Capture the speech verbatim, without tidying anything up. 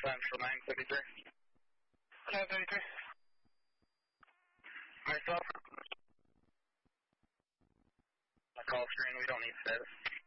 Central nine thirty-three. nine thirty-three. Myself. My call screen, we don't need status.